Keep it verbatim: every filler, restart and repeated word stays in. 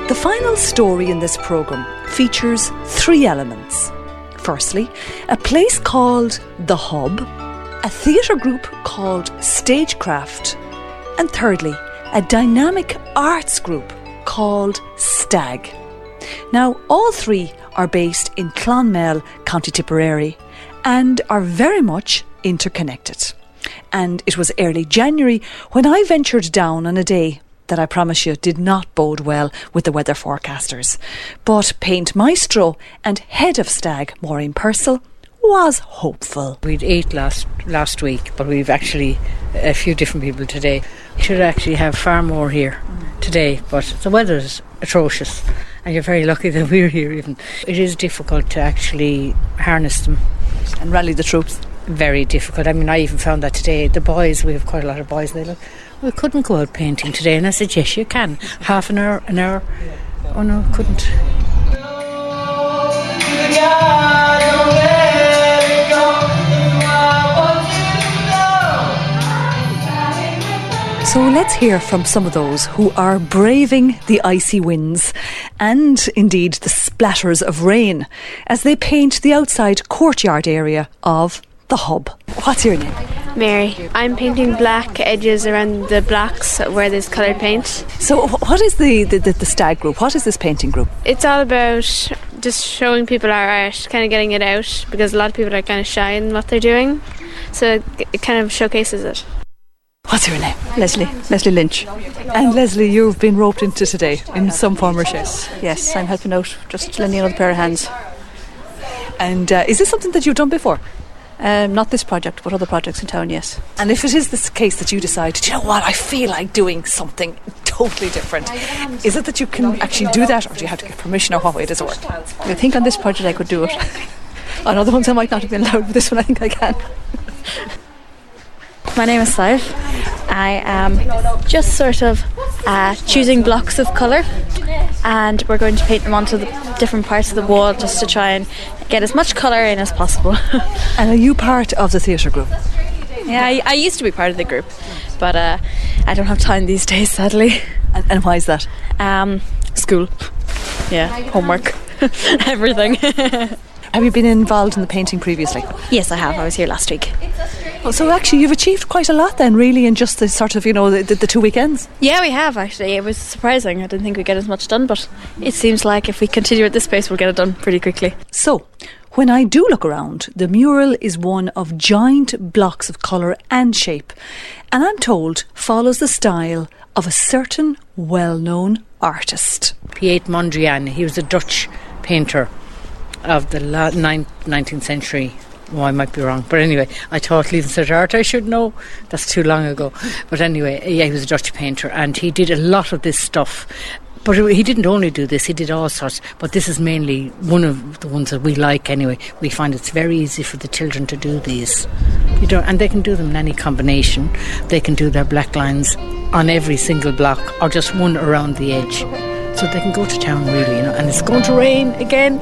The final story in this programme features three elements. Firstly, a place called The Hub, a theatre group called Stagecraft, and thirdly, a dynamic arts group called Stag. Now, all three are based in Clonmel, County Tipperary, and are very much interconnected. And it was early January when I ventured down on a day that I promise you did not bode well with the weather forecasters. But Paint Maestro and head of Stag, Maureen Purcell, was hopeful. We'd eight last last week, but we've actually a few different people today. We should actually have far more here today, but the weather is atrocious, and you're very lucky that we're here even. It is difficult to actually harness them. And rally the troops. Very difficult. I mean, I even found that today. The boys, we have quite a lot of boys, and they look, we couldn't go out painting today. And I said, yes, you can. Half an hour, an hour. Oh no, couldn't. So let's hear from some of those who are braving the icy winds and indeed the splatters of rain as they paint the outside courtyard area of The Hub. What's your name? Mary. I'm painting black edges around the blocks where there's coloured paint. So what is the, the, the, the Stag group? What is this painting group? It's all about just showing people our art, kind of getting it out, because a lot of people are kind of shy in what they're doing. So it, it kind of showcases it. What's your name? Leslie. Leslie Lynch. And Leslie, you've been roped into today in some form or shape. Yes, I'm helping out, just lending another pair of hands. And uh, is this something that you've done before? Um, not this project, but other projects in town, yes. And if it is this case that you decide, do you know what, I feel like doing something totally different, is it that you can actually do that, or do you have to get permission, or what way does it work? I think on this project I could do it. On other ones I might not have been allowed, but this one I think I can. My name is Sive. I am just sort of uh, choosing blocks of colour, and we're going to paint them onto the different parts of the wall just to try and get as much colour in as possible. And are you part of the theatre group? Yeah, I, I used to be part of the group, but uh, I don't have time these days, sadly. And, and why is that? Um, school. Yeah, homework. Everything. Have you been involved in the painting previously? Yes, I have. I was here last week. Oh, so actually you've achieved quite a lot then, really, in just the sort of, you know, the, the, the two weekends? Yeah, we have, actually. It was surprising. I didn't think we'd get as much done, but it seems like if we continue at this pace, we'll get it done pretty quickly. So, when I do look around, the mural is one of giant blocks of colour and shape, and I'm told follows the style of a certain well-known artist. Piet Mondrian, he was a Dutch painter of the la- ninth, nineteenth century. Oh, I might be wrong, but anyway, I taught Leaving Cert Art, I should know, that's too long ago. But anyway, yeah, he was a Dutch painter, and he did a lot of this stuff. But he didn't only do this, he did all sorts, but this is mainly one of the ones that we like anyway. We find it's very easy for the children to do these. You don't, and they can do them in any combination. They can do their black lines on every single block, or just one around the edge. So they can go to town, really, you know. And it's going to rain again.